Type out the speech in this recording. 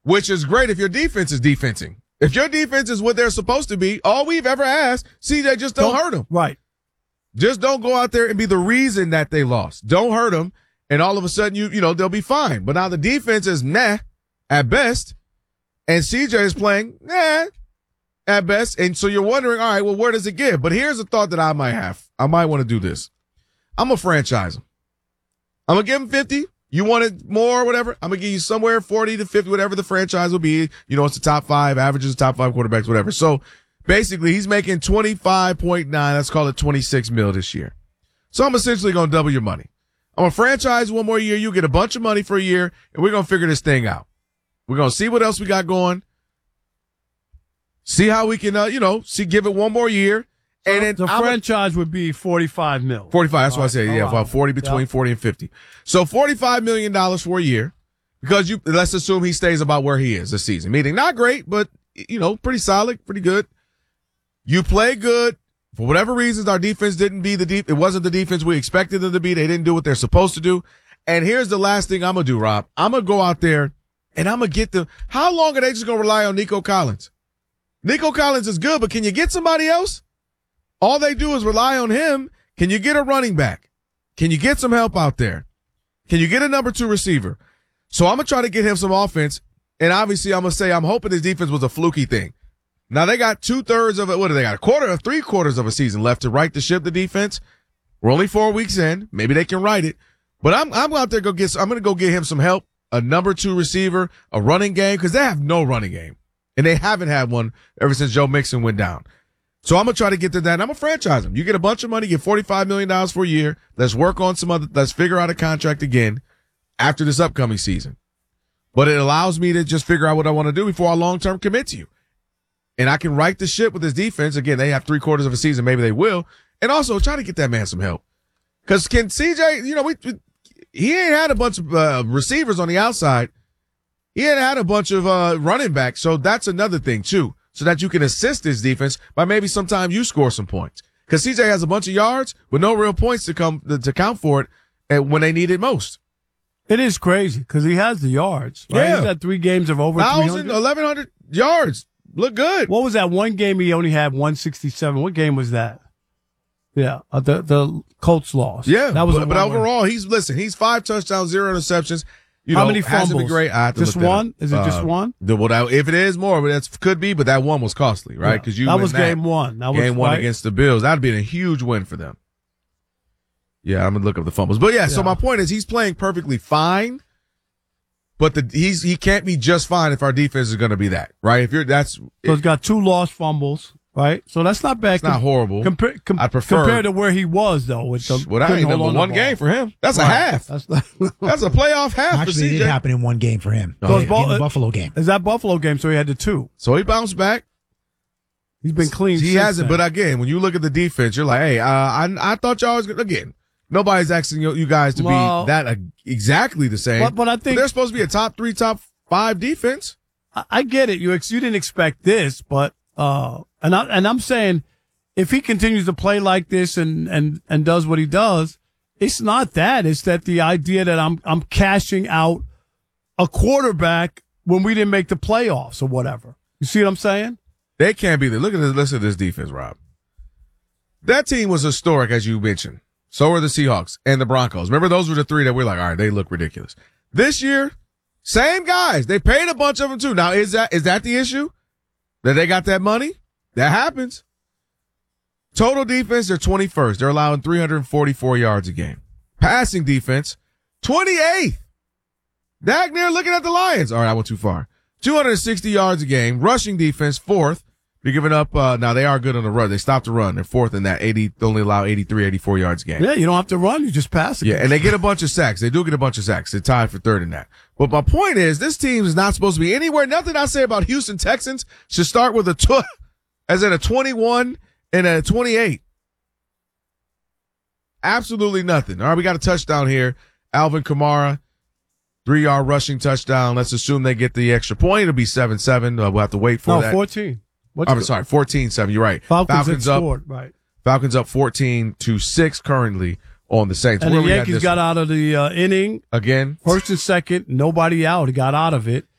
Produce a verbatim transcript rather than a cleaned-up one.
which is great if your defense is defensing. If your defense is what they're supposed to be, all we've ever asked, C J, just don't, don't hurt them. Right. Just don't go out there and be the reason that they lost. Don't hurt them, and all of a sudden, you you know, they'll be fine. But now the defense is meh at best, and C J is playing nah at best, and so you're wondering, all right, well, where does it give? But here's a thought that I might have. I might want to do this. I'm going to franchise him. I'm going to give him fifty. You wanted more or whatever? I'm going to give you somewhere forty to fifty, whatever the franchise will be. You know, it's the top five, averages, top five quarterbacks, whatever. So basically, he's making twenty-five point nine. Let's call it twenty-six mil this year. So I'm essentially going to double your money. I'm going to franchise one more year. You get a bunch of money for a year, and we're going to figure this thing out. We're going to see what else we got going. See how we can, uh, you know, see, give it one more year. And then the I'm franchise a, would be forty-five mil. forty-five. That's all what right, I said. Yeah, about forty between yep. forty and fifty. So forty-five million dollars for a year because you, let's assume he stays about where he is this season. Meaning not great, but, you know, pretty solid, pretty good. You play good. For whatever reasons, our defense didn't be the deep. It wasn't the defense we expected them to be. They didn't do what they're supposed to do. And here's the last thing I'm going to do, Rob. I'm going to go out there and I'm going to get the, how long are they just going to rely on Nico Collins? Nico Collins is good, but can you get somebody else? All they do is rely on him. Can you get a running back? Can you get some help out there? Can you get a number two receiver? So I'm going to try to get him some offense. And obviously I'm going to say I'm hoping his defense was a fluky thing. Now they got two thirds of it. What do they got? A quarter or three quarters of a season left to right the ship, the defense. We're only four weeks in. Maybe they can right it. But I'm, I'm out there go get, I'm going to go get him some help, a number two receiver, a running game, because they have no running game. And they haven't had one ever since Joe Mixon went down. So I'm going to try to get to that, and I'm going to franchise him. You get a bunch of money, get forty-five million dollars for a year. Let's work on some other, let's figure out a contract again after this upcoming season. But it allows me to just figure out what I want to do before I long-term commit to you. And I can right the ship with his defense. Again, they have three quarters of a season. Maybe they will. And also try to get that man some help. Because can C J, you know, we, we he ain't had a bunch of uh, receivers on the outside. He ain't had a bunch of uh, running backs. So that's another thing, too. So that you can assist his defense by maybe sometimes you score some points. Because C J has a bunch of yards with no real points to come to count for it and when they need it most. It is crazy because he has the yards. Right? Yeah. He's had three games of over one thousand, three hundred. eleven hundred yards. Look good. What was that one game he only had one sixty-seven? What game was that? Yeah, uh, the the Colts lost. Yeah, that was but, but overall, he's, listen, he's five touchdowns, zero interceptions. You How know, many fumbles? Hasn't been great. I have to just look that one? up. Is it just uh, one? The, well, that, if it is more, but that could be. But that one was costly, right? Because yeah. you that was that. game one. That was game one right. against the Bills. That'd be a huge win for them. Yeah, I'm gonna look up the fumbles. But yeah, yeah. So my point is, he's playing perfectly fine. But the he's he can't be just fine if our defense is gonna be that, right? If you're that's so he's got two lost fumbles. Right, so that's not bad. It's not horrible. Compa- com- I prefer compared to where he was though. With the, well, that ain't number one game for him. That's right. a half. That's, that's a playoff half. Actually, for C J. it did happen in one game for him. So in ball, the Buffalo game. Is that Buffalo game? So he had the two. So he bounced back. He's been clean. He since hasn't. then. But again, when you look at the defense, you're like, hey, uh, I I thought y'all was gonna, again. Nobody's asking you, you guys to well, be that uh, exactly the same. But, but I think but they're supposed to be a top three, top five defense. I, I get it. You ex- you didn't expect this, but. Uh, and I, and I'm saying if he continues to play like this and, and, and does what he does, it's not that. It's that the idea that I'm, I'm cashing out a quarterback when we didn't make the playoffs or whatever. You see what I'm saying? They can't be there. Look at this, listen to this defense, Rob. That team was historic, as you mentioned. So were the Seahawks and the Broncos. Remember, those were the three that we're like, all right, they look ridiculous. This year, same guys. They paid a bunch of them too. Now, is that, is that the issue? That they got that money? That happens. Total defense, they're twenty-first. They're allowing three hundred forty-four yards a game. Passing defense, twenty-eighth. Dagner looking at the Lions. All right, I went too far. two hundred sixty yards a game. Rushing defense, fourth. They're giving up, uh, now they are good on the run. They stopped the run. They're fourth in that. eighty, they only allow eighty-three, eighty-four yards a game. Yeah, you don't have to run. You just pass it. Yeah, and they get a bunch of sacks. They do get a bunch of sacks. They're tied for third in that. But my point is, this team is not supposed to be anywhere. Nothing I say about Houston Texans should start with a tw- as in a twenty-one and a twenty-eight. Absolutely nothing. All right, we got a touchdown here. Alvin Kamara, three-yard rushing touchdown. Let's assume they get the extra point. It'll be seven seven. Uh, we'll have to wait for no, that. fourteen. What's I'm the- sorry, fourteen seven. You're right. Falcons, Falcons up. scored, right. Falcons up fourteen to six currently on the Saints. And Where the we at Yankees this got one? out of the uh, inning. Again? First and second, nobody out. He got out of it.